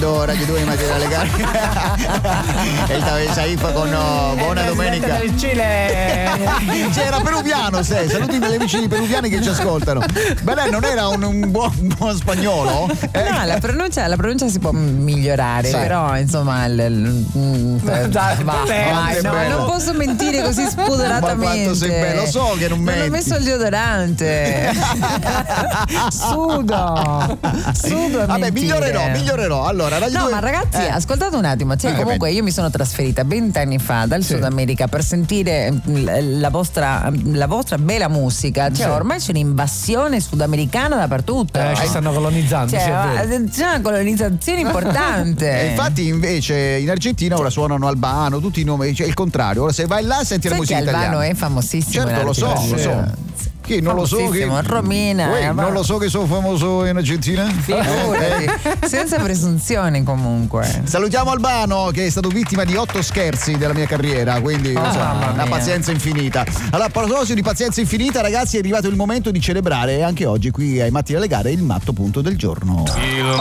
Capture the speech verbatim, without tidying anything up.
ascoltando Radio due in materia legale. E stava Saifa con no, buona domenica. Del Cile. C'era peruviano, sei. Saluti gli amici peruviani che ci ascoltano. Beh, non era un, un, buon, un buon spagnolo? Eh? No, la pronuncia, la pronuncia si può migliorare, sì. Però insomma il, il, mm, dai, va, vai, no, non posso mentire così spudoratamente. Ma quanto sei bello, lo so che non metti. Non ho messo il deodorante. Sudo. Sudo. Vabbè, migliorerò, migliorerò. Allora, no, due... ma ragazzi, eh. ascoltate un attimo. Cioè, comunque io mi sono trasferita vent'anni fa dal sì. Sud America per sentire la vostra, la vostra bella musica. Cioè, sì. Ormai c'è un'invasione sudamericana dappertutto. Eh, ci stanno colonizzando. Cioè, sì, c'è una colonizzazione importante. E infatti, invece, in Argentina ora suonano Albano, tutti i nomi, cioè il contrario. Ora, se vai là, senti la musica italiana. Albano è famosissimo. Certo, lo so, lo so. Che non lo so che Romina Uè, eh, non lo so che sono famoso in Argentina. Figurati. Senza presunzioni comunque. Salutiamo Albano che è stato vittima di otto scherzi della mia carriera, quindi oh, so, una pazienza infinita. Allora, a proposito di pazienza infinita, ragazzi, è arrivato il momento di celebrare anche oggi qui ai Matti delle Gare il matto punto del giorno. Il